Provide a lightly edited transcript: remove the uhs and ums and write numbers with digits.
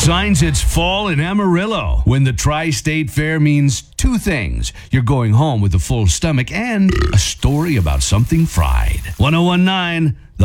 Signs it's fall in Amarillo when the Tri-State Fair means two things. You're going home with a full stomach and a story about something fried. 1019